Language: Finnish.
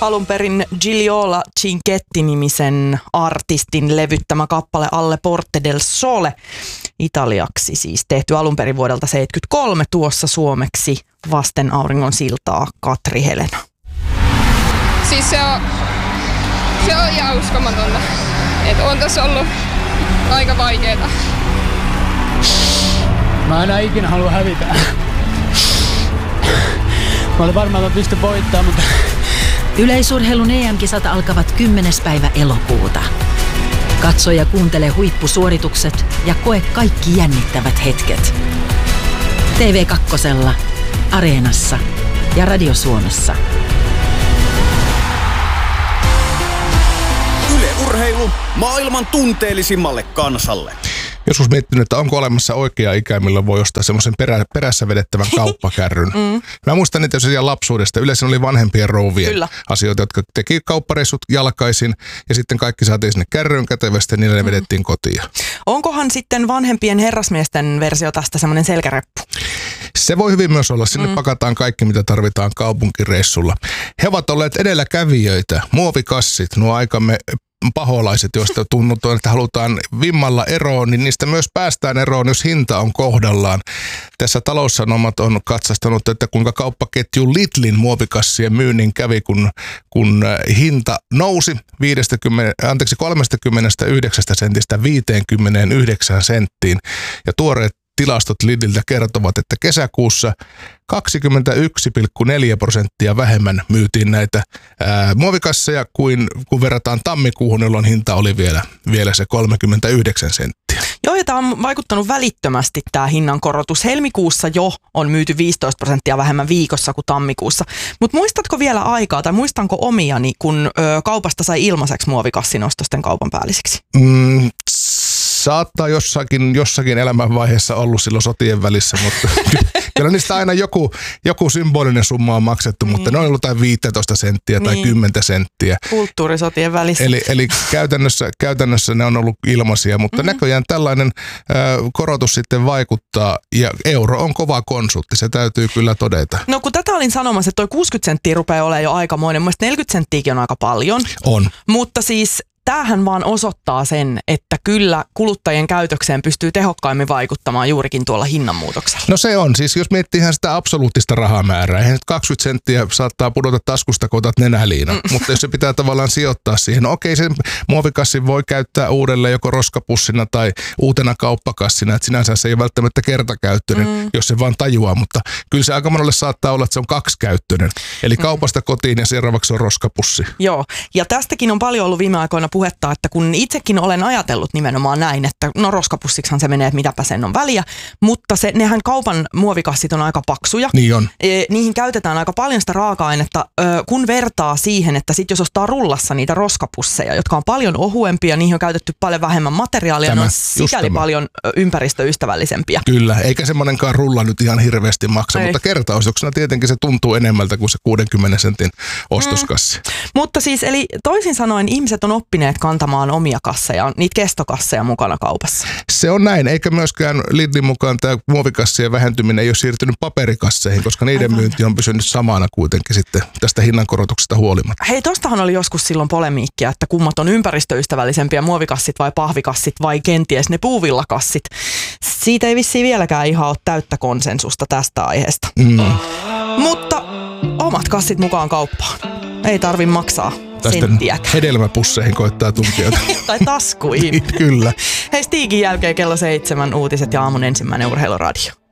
alun perin Gigliola Cinquetti-nimisen artistin levyttämä kappale Alle Porte del Sole, italiaksi siis tehty alun perin vuodelta 1973, tuossa suomeksi Vasten auringon siltaa Katri Helena. Siis se on ihan uskomatonta, että on tässä ollut aika vaikeeta. Mä en ikinä halua hävitä. Mä olin varmaan, että mä pystyn voittamaan, mutta... Yleisurheilun EM-kisat alkavat 10. päivä elokuuta. Katso ja kuuntele huippusuoritukset ja koe kaikki jännittävät hetket. TV2, Areenassa ja Radio Suomessa. Yle Urheilu maailman tunteellisimmalle kansalle. Joskus miettinyt, että onko olemassa oikea ikä, millä voi ostaa semmoisen perässä vedettävän kauppakärryn. Mä muistan niitä jo lapsuudesta. Yleensä oli vanhempien rouvien asioita, jotka teki kauppareissut jalkaisin ja sitten kaikki saatiin sinne kärryyn kätevästi ja niille ne vedettiin kotiin. Onkohan sitten vanhempien herrasmiesten versio tästä semmoinen selkäreppu? Se voi hyvin myös olla. Sinne pakataan kaikki, mitä tarvitaan kaupunkireissulla. He ovat olleet edelläkävijöitä. Muovikassit, nuo aikamme paholaiset, joista tunnutaan, että halutaan vimmalla eroon, niin niistä myös päästään eroon, jos hinta on kohdallaan. Tässä Taloussanomat on katsastanut, että kuinka kauppaketju Lidlin muovikassien myynnin kävi, kun hinta nousi 39 sentistä 59 senttiin. Ja tuoreet tilastot Lidliltä kertovat, että kesäkuussa 21,4% vähemmän myytiin näitä muovikasseja kun verrataan tammikuuhun, jolloin hinta oli vielä se 39 senttiä. Joo, ja tämä on vaikuttanut välittömästi tämä hinnankorotus. Helmikuussa jo on myyty 15% vähemmän viikossa kuin tammikuussa. Mutta muistatko vielä aikaa, tai muistanko omiani, kun kaupasta sai ilmaiseksi muovikassin ostosten kaupan päälliseksi? Saattaa jossakin elämänvaiheessa ollut silloin sotien välissä, mutta kyllä niistä aina joku symbolinen summa on maksettu, mutta ne on ollut jotain 15 senttiä tai 10 senttiä. Kulttuurisotien välissä. Eli käytännössä ne on ollut ilmaisia, mutta näköjään tällainen korotus sitten vaikuttaa ja euro on kova konsultti, se täytyy kyllä todeta. No kun tätä olin sanomassa, että toi 60 senttiä rupeaa olemaan jo aikamoinen, mun mielestä 40 senttiäkin on aika paljon. On. Mutta siis tämähän vaan osoittaa sen, että kyllä kuluttajien käytökseen pystyy tehokkaimmin vaikuttamaan juurikin tuolla hinnanmuutoksella. No se on. Siis jos miettii ihan sitä absoluuttista rahamäärää, eihän nyt 20 senttiä saattaa pudota taskusta, kun otat nenäliina. Mutta jos se pitää tavallaan sijoittaa siihen, no okei, sen muovikassin voi käyttää uudelleen joko roskapussina tai uutena kauppakassina. Että sinänsä se ei ole välttämättä kertakäyttöinen, jos se vaan tajuaa. Mutta kyllä se aika monelle saattaa olla, että se on kaksikäyttöinen. Eli kaupasta kotiin ja seuraavaksi on roskapussi. Joo, ja tästäkin on paljon ollut viime aikoina puhetta, että kun itsekin olen ajatellut nimenomaan näin, että no roskapussiksihan se menee, että mitäpä sen on väliä, mutta nehän kaupan muovikassit on aika paksuja. Niin on. Niihin käytetään aika paljon sitä raaka-ainetta, kun vertaa siihen, että sit jos ostaa rullassa niitä roskapusseja, jotka on paljon ohuempia, niihin on käytetty paljon vähemmän materiaalia, ne on sikäli paljon ympäristöystävällisempiä. Kyllä, eikä semmoinenkaan rulla nyt ihan hirveästi maksa, mutta kertaostoksena tietenkin se tuntuu enemmältä kuin se 60 sentin ostoskassi. Mutta siis, eli toisin sanoen ihmiset on oppineet kantamaan omia kasseja, niitä kestokasseja mukana kaupassa. Se on näin, eikä myöskään Lidlin mukaan tämä muovikassien vähentyminen ei ole siirtynyt paperikasseihin, koska niiden myynti on pysynyt samana kuitenkin sitten tästä hinnankorotuksesta huolimatta. Hei, tostahan oli joskus silloin polemiikkia, että kummat on ympäristöystävällisempiä, muovikassit vai pahvikassit vai kenties ne puuvillakassit. Siitä ei vissiin vieläkään ihan ole täyttä konsensusta tästä aiheesta. Mutta omat kassit mukaan kauppaan. Ei tarvi maksaa senttiäkään. Hedelmäpusseihin koittaa tunkea. Tai taskuihin. Kyllä. Hei, Stigin jälkeen kello 7 uutiset ja aamun ensimmäinen urheiluradio.